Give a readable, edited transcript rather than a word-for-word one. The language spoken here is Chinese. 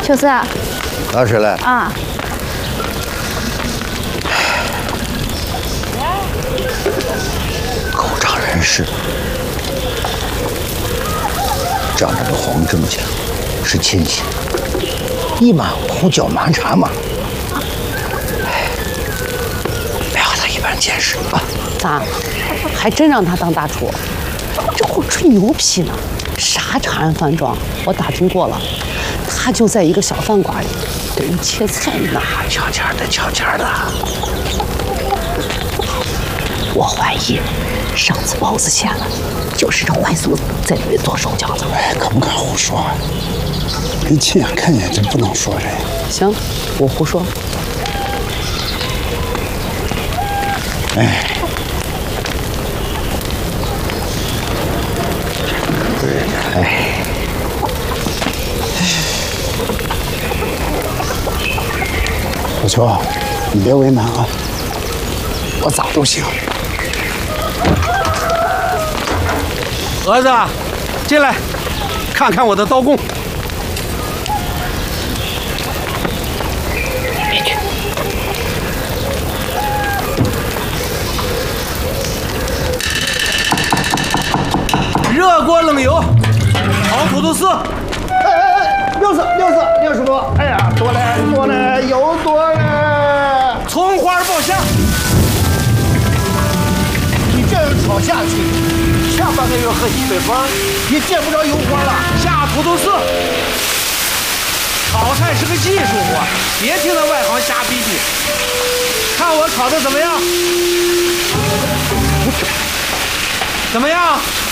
秋思啊， 老师来啊， 口罩人士，仗着这黄正家是亲戚，一马虎脚麻茶嘛。不要他一般见识啊！ 咋？还真让他当大厨？这会吹牛皮呢？啥长安饭庄？我打听过了，他就在一个小饭馆里给人切菜呢。 悄悄的，悄悄的。 我怀疑上次包子馅了，就是这坏孙子在那里做手脚子。 哎，可不敢胡说啊！人亲眼看见，这不能说人。 行，我胡说。 哎，小秋，你别为难啊，我咋都行。 儿子，进来，看看我的刀工。 别去。 热锅冷油，炒土豆丝。 六十多，哎呀，多嘞，油多嘞。 葱花爆虾。 你这样炒下去，下半个月喝西北风，也见不着油花了。 下土豆丝。炒菜是个技术活，别听那外行瞎逼逼。看我炒的怎么样？怎么样？